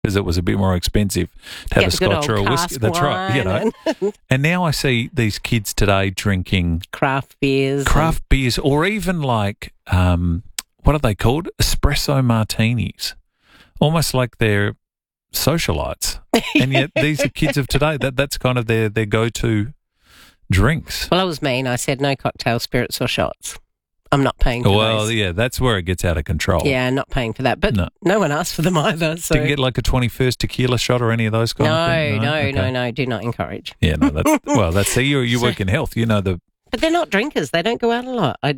because it was a bit more expensive to have a scotch or a whiskey. That's right, you know. And now I see these kids today drinking craft beers, or even like what are they called? Espresso martinis, almost like they're socialites. And yet these are kids of today. That's kind of their go-to drinks. Well, I was mean. I said no cocktail, spirits or shots. I'm not paying for those. Well, yeah, that's where it gets out of control. Yeah, not paying for that. But no one asked for them either. So. Didn't get like a 21st tequila shot or any of those kind of things? No, do not encourage. Yeah, no, that's you work in health. You know But they're not drinkers. They don't go out a lot. I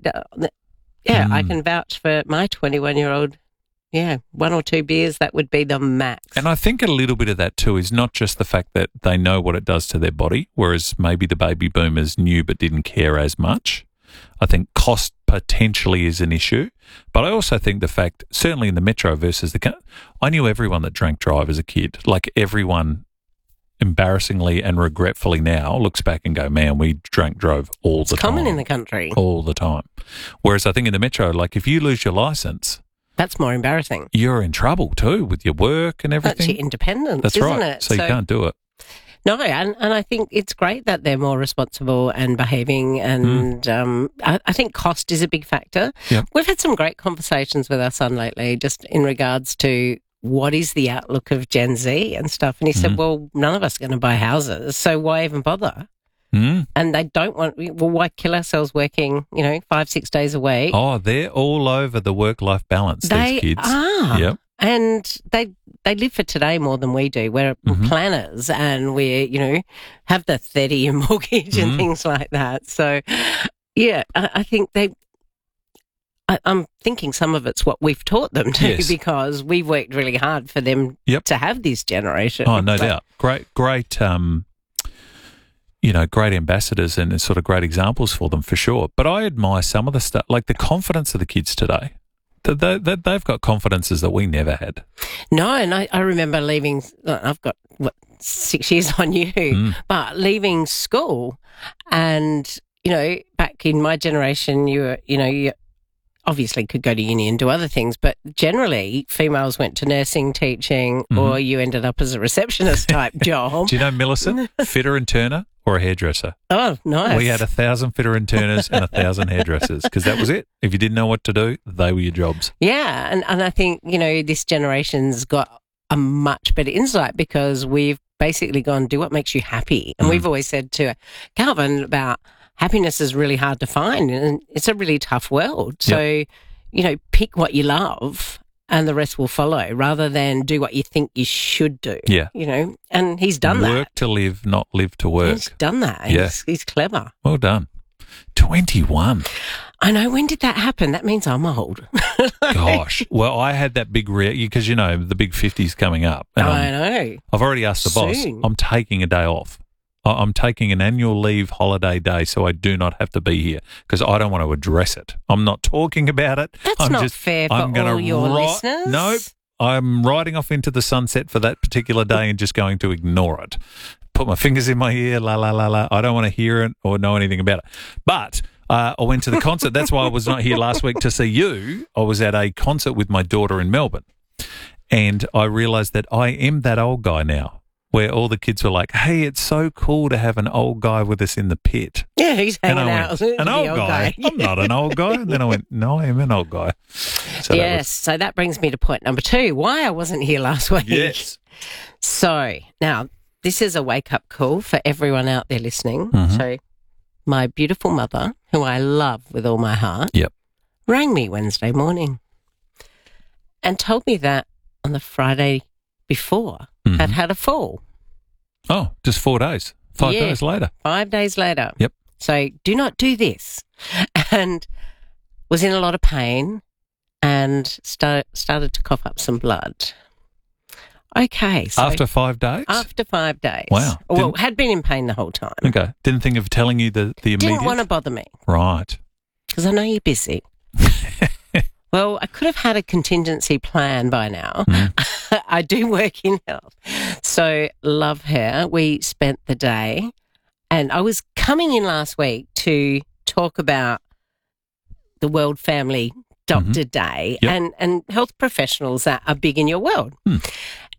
can vouch for my 21-year-old. Yeah, 1 or 2 beers, that would be the max. And I think a little bit of that too is not just the fact that they know what it does to their body, whereas maybe the baby boomers knew but didn't care as much. I think cost potentially is an issue. But I also think the fact, certainly in the metro versus I knew everyone that drank drive as a kid. Like everyone, embarrassingly and regretfully now, looks back and go, man, we drove all the time. It's common in the country. All the time. Whereas I think in the metro, like if you lose your licence, that's more embarrassing. You're in trouble too with your work and everything. That's your independence, That's isn't right. it? So you can't do it. No, and I think it's great that they're more responsible and behaving, and I think cost is a big factor. Yep. We've had some great conversations with our son lately just in regards to what is the outlook of Gen Z and stuff. And he said, well, none of us are going to buy houses, so why even bother? And they don't want, well, why kill ourselves working, 5-6 days a week? Oh, they're all over the work-life balance, these kids. They are. Yep. And they live for today more than we do. We're planners and we, have the 30-year mortgage and things like that. So, yeah, I think I'm thinking some of it's what we've taught them to, because we've worked really hard for them to have this generation. Oh, no doubt. Great, great ambassadors and sort of great examples for them for sure. But I admire some of the stuff, like the confidence of the kids today. They've got confidences that we never had. No, and I remember leaving, I've got, 6 years on you, but leaving school and, back in my generation, you obviously could go to uni and do other things, but generally females went to nursing, teaching, or you ended up as a receptionist type job. Do you know Millicent, fitter and turner, or a hairdresser? Oh, nice. We had 1,000 fitter and turners and 1,000 hairdressers because that was it. If you didn't know what to do, they were your jobs. Yeah, and I think, this generation's got a much better insight because we've basically gone, do what makes you happy. And we've always said to Calvin about happiness is really hard to find and it's a really tough world. So, pick what you love and the rest will follow rather than do what you think you should do. Yeah. And he's done that. Work to live, not live to work. He's done that. Yeah. He's clever. Well done. 21. I know. When did that happen? That means I'm old. Gosh. Well, I had that big because, the big 50's coming up. And I know. I've already asked the boss. I'm taking a day off. I'm taking an annual leave holiday day so I do not have to be here because I don't want to address it. I'm not talking about it. That's not fair for all your listeners. Nope. I'm riding off into the sunset for that particular day and just going to ignore it. Put my fingers in my ear, la, la, la, la. I don't want to hear it or know anything about it. But I went to the concert. That's why I was not here last week to see you. I was at a concert with my daughter in Melbourne and I realised that I am that old guy now. Where all the kids were like, hey, it's so cool to have an old guy with us in the pit. Yeah, he's hanging out. An old guy? I'm not an old guy. And then I went, no, I am an old guy. So so that brings me to point number 2, why I wasn't here last week. Yes. So now this is a wake-up call for everyone out there listening. So my beautiful mother, who I love with all my heart, rang me Wednesday morning and told me that on the Friday before I'd had a fall. Oh, just 4 days. 5 days later. 5 days later. Yep. So do not do this. And was in a lot of pain and started to cough up some blood. Okay. So after 5 days? After 5 days. Wow. Well, had been in pain the whole time. Okay. Didn't think of telling you the immediate? Didn't want to bother me. Right. Because I know you're busy. Well, I could have had a contingency plan by now. I do work in health. So love her. We spent the day and I was coming in last week to talk about the World Family Doctor Day and health professionals that are big in your world.